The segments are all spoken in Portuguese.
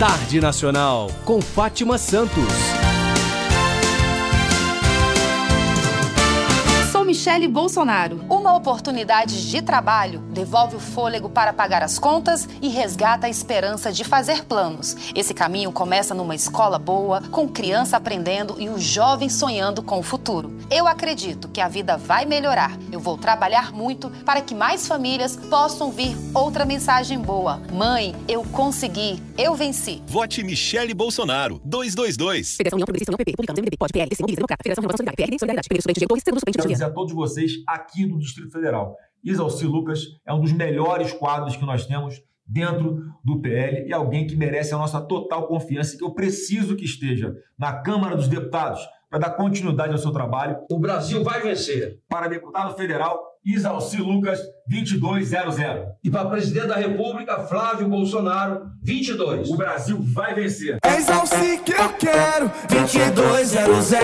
Tarde Nacional, com Fátima Santos. Sou Michele Bolsonaro. Uma oportunidade de trabalho devolve o fôlego para pagar as contas e resgata a esperança de fazer planos. Esse caminho começa numa escola boa, com criança aprendendo e o jovem sonhando com o futuro. Eu acredito que a vida vai melhorar. Eu vou trabalhar muito para que mais famílias possam ouvir outra mensagem boa. Mãe, eu consegui. Eu venci. Vote Michele Bolsonaro. 222. Federação União Progressista União PP, Publicanos, MDB, Pode, PL, DC, Democrata, Federação Renovação Solidária, PRD, Solidariedade, PL, Estudante, Diretor, Segundo Suplente, Quero dizer a todos vocês aqui do Distrito Federal, Isalci Lucas é um dos melhores quadros que nós temos dentro do PL e alguém que merece a nossa total confiança e que eu preciso que esteja na Câmara dos Deputados para dar continuidade ao seu trabalho. O Brasil vai vencer. Para deputado federal, Isalci Lucas, 2200. E para presidente da República, Flávio Bolsonaro, 22. O Brasil vai vencer. É Isalci que eu quero, 2200.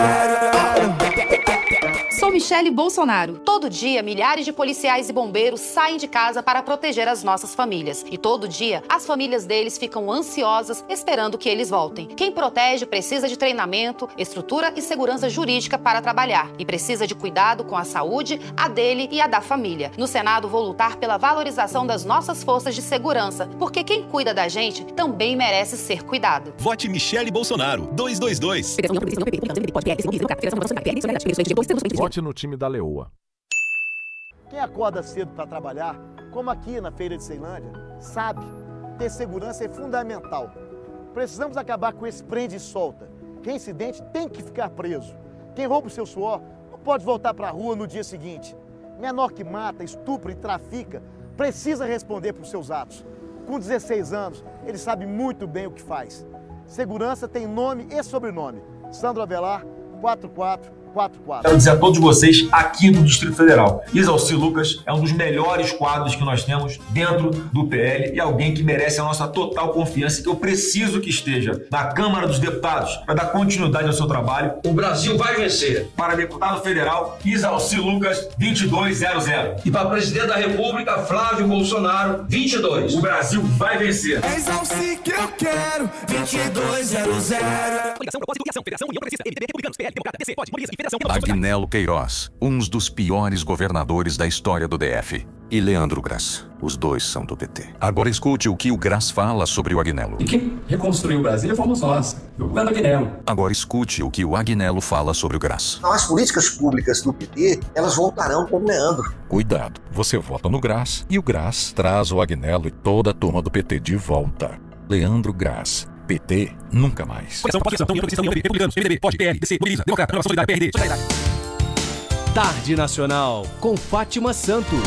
Sou Michele Bolsonaro. Todo dia, milhares de policiais e bombeiros saem de casa para proteger as nossas famílias. E todo dia, as famílias deles ficam ansiosas, esperando que eles voltem. Quem protege precisa de treinamento, estrutura e segurança jurídica para trabalhar. E precisa de cuidado com a saúde, a dele e a da família. No Senado, vou lutar pela valorização das nossas forças de segurança, porque quem cuida da gente também merece ser cuidado. Vote Michele Bolsonaro. 222. Federação União Progressista União PP, Publicanos, MDB, Pode, PL, DC, Democrata, Federação Renovação Solidária, PRD, Solidariedade, PL, Estudante, Diretor, Segundo Suplente, Vote no time da Leoa. Quem acorda cedo para trabalhar, como aqui na Feira de Ceilândia, sabe, ter segurança é fundamental. Precisamos acabar com esse prende e solta. Quem se dente tem que ficar preso. Quem rouba o seu suor não pode voltar para a rua no dia seguinte. Menor que mata, estupra e trafica precisa responder por seus atos. Com 16 anos, ele sabe muito bem o que faz. Segurança tem nome e sobrenome. Sandro Avelar, 4444. Quero dizer a todos vocês aqui do Distrito Federal, Isalci Lucas é um dos melhores quadros que nós temos dentro do PL e alguém que merece a nossa total confiança e que eu preciso que esteja na Câmara dos Deputados para dar continuidade ao seu trabalho. O Brasil vai vencer. Para deputado federal, Isalci Lucas, 2200. E para presidente da República, Flávio Bolsonaro, 22. O Brasil vai vencer. É Isalci que eu quero, 2200. Coligação, propósito e ação. Federação União Progressista, MDB, Republicanos, PL, Democrata, DC, Pode, Polícia e Federação Agnello Queiroz, um dos piores governadores da história do DF. E Leandro Grass, os dois são do PT. Agora escute o que o Grass fala sobre o Agnello. E quem reconstruiu o Brasil fomos nós, o governo Agnello. Agora escute o que o Agnello fala sobre o Grass. As políticas públicas do PT, elas voltarão com o Leandro. Cuidado, você vota no Grass e o Grass traz o Agnello e toda a turma do PT de volta. Leandro Grass. PT nunca mais. Tarde Nacional, com Fátima Santos.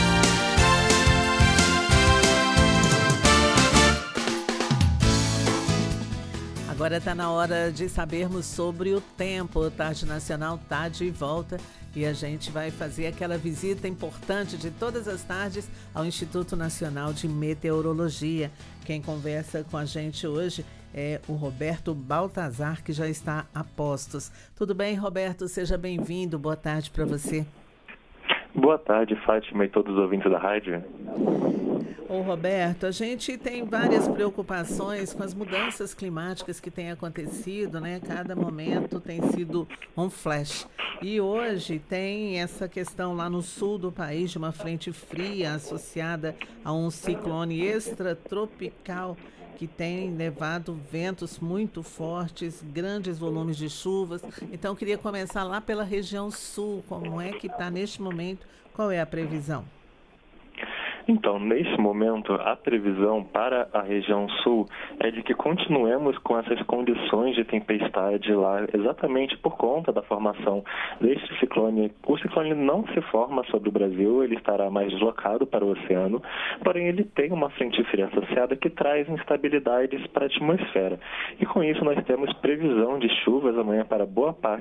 Agora está na hora de sabermos sobre o tempo. O Tarde Nacional está de volta e a gente vai fazer aquela visita importante de todas as tardes ao Instituto Nacional de Meteorologia. Quem conversa com a gente hoje é o Roberto Baltazar, que já está a postos. Tudo bem, Roberto? Seja bem-vindo. Boa tarde para você. Boa tarde, Fátima e todos os ouvintes da rádio. Ô Roberto, a gente tem várias preocupações com as mudanças climáticas que têm acontecido, né? Cada momento tem sido um flash. E hoje tem essa questão lá no sul do país de uma frente fria associada a um ciclone extratropical que tem levado ventos muito fortes, grandes volumes de chuvas. Então, queria começar lá pela região sul. Como é que está neste momento? Qual é a previsão? Então, neste momento, a previsão para a região sul é de que continuemos com essas condições de tempestade lá, exatamente por conta da formação deste ciclone. O ciclone não se forma sobre o Brasil, ele estará mais deslocado para o oceano, porém ele tem uma frente fria associada que traz instabilidades para a atmosfera. E com isso nós temos previsão de chuvas amanhã para boa parte